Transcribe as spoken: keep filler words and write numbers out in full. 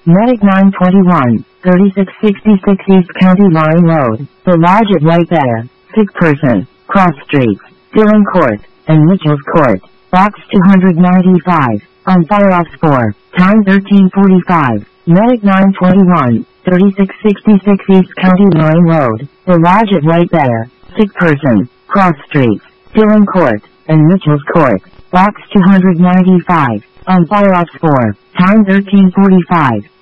Medic nine twenty-one, thirty-six sixty-six East County Line Road, The Lodge at White Bear, sick person, cross streets, Dillon Court, and Mitchell's Court, box two ninety-five, on fire ops four, time thirteen forty-five. Medic nine twenty-one, thirty-six sixty-six East County Line Road, The Lodge at White Bear, sick person, cross streets, Dillon Court, and Mitchell's Court, box two ninety-five, on fire ops four, time thirteen forty-five.